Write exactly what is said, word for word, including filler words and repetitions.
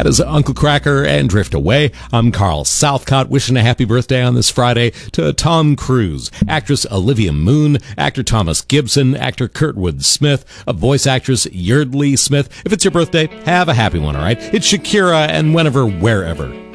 That is Uncle Cracker and Drift Away. I'm Carl Southcott, wishing a happy birthday on this Friday to Tom Cruise, actress Olivia Moon, actor Thomas Gibson, actor Kurtwood Smith, a voice actress Yeardley Smith. If it's your birthday, have a happy one, all right? It's Shakira and Whenever, Wherever.